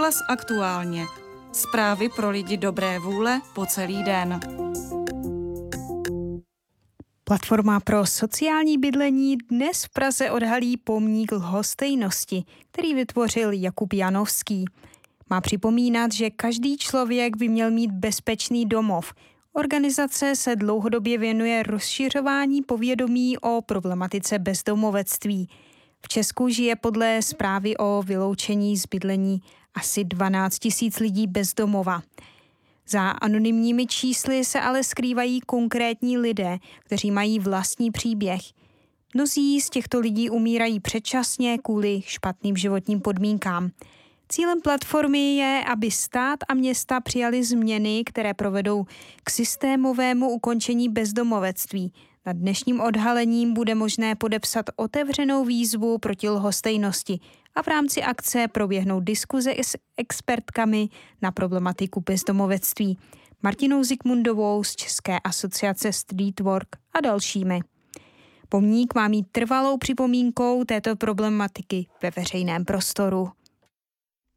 Rozhlas Aktuálně. Zprávy pro lidi dobré vůle po celý den. Platforma pro sociální bydlení dnes v Praze odhalí pomník lhostejnosti, který vytvořil Jakub Janovský. Má připomínat, že každý člověk by měl mít bezpečný domov. Organizace se dlouhodobě věnuje rozšiřování povědomí o problematice bezdomovectví. V Česku žije podle zprávy o vyloučení z bydlení asi 12 000 lidí bez domova. Za anonymními čísly se ale skrývají konkrétní lidé, kteří mají vlastní příběh. Mnozí z těchto lidí umírají předčasně kvůli špatným životním podmínkám. Cílem platformy je, aby stát a města přijali změny, které provedou k systémovému ukončení bezdomovectví. Nad dnešním odhalením bude možné podepsat otevřenou výzvu proti lhostejnosti a v rámci akce proběhnou diskuze s expertkami na problematiku bezdomovectví, Martinou Zikmundovou z České asociace Streetwork a dalšími. Pomník má mít trvalou připomínkou této problematiky ve veřejném prostoru.